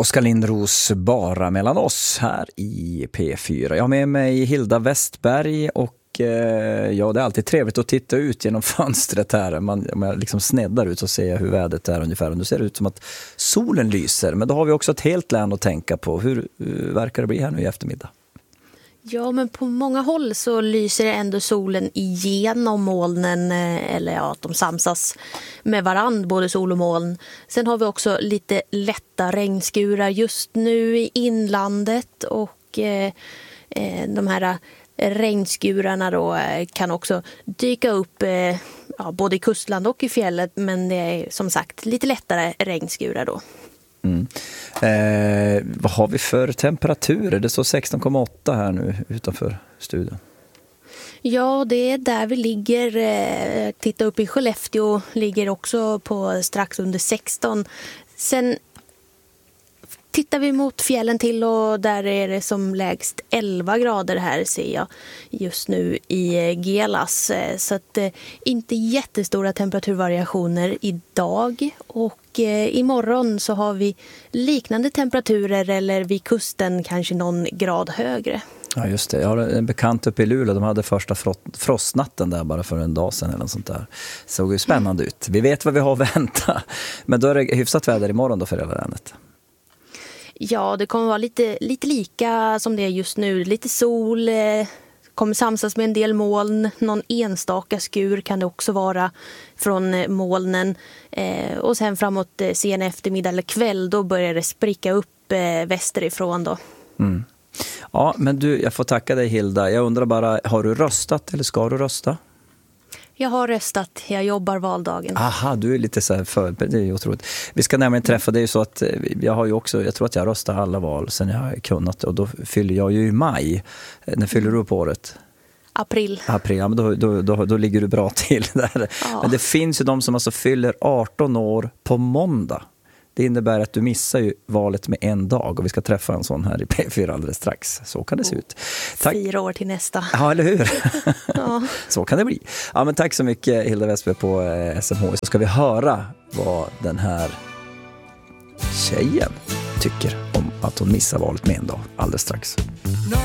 Oskar Lindros bara mellan oss här i P4. Jag har med mig Hilda Westberg och ja, det är alltid trevligt att titta ut genom fönstret här. Om jag liksom sneddar ut så ser jag hur vädret är ungefär. Och nu ser det ut som att solen lyser. Men då har vi också ett helt län att tänka på. Hur verkar det bli här nu i eftermiddag? Ja, men på många håll så lyser det ändå solen igenom molnen, eller ja, att de samsas med varann, både sol och moln. Sen har vi också lite lätta regnskurar just nu i inlandet, och de här regnskurarna då kan också dyka upp både i kustland och i fjället, men det är som sagt lite lättare regnskurar då. Mm. Vad har vi för temperaturer? Det står 16,8 här nu utanför studion. Ja, det är där vi ligger. Titta upp i Skellefteå ligger också på strax under 16. Sen tittar vi mot fjällen till, och där är det som lägst 11 grader här ser jag just nu i Gelas. Så att inte jättestora temperaturvariationer idag, och imorgon så har vi liknande temperaturer, eller vid kusten kanske någon grad högre. Ja, just det. Jag har en bekant uppe i Luleå. De hade första frostnatten där bara för en dag sedan eller något sånt där. Såg ju spännande ut. Vi vet vad vi har att vänta. Men då är det hyfsat väder imorgon då för hela länet. Ja, det kommer vara lite lika som det är just nu. Lite sol, kommer samsas med en del moln. Någon enstaka skur kan det också vara från molnen. Och sen framåt sen eftermiddag eller kväll, då börjar det spricka upp västerifrån då. Mm. Ja, men du, jag får tacka dig Hilda. Jag undrar bara, har du röstat eller ska du rösta? Jag har röstat. Jag jobbar valdagen. Aha, du är lite så här förberedd. Det är ju otroligt. Vi ska nämligen träffa, det är ju så att jag har ju också, jag tror att jag röstar alla val sen jag har kunnat, och då fyller jag ju i maj. När fyller du på året? April, ja, men då ligger du bra till där. Ja. Men det finns ju de som alltså fyller 18 år på måndag. Det innebär att du missar ju valet med en dag, och vi ska träffa en sån här i P4 alldeles strax. Så kan det se ut. Tack. 4 år till nästa. Ja, eller hur? Ja. Så kan det bli. Ja, men tack så mycket Hilda Westberg på SMH. Så ska vi höra vad den här tjejen tycker om att hon missar valet med en dag alldeles strax.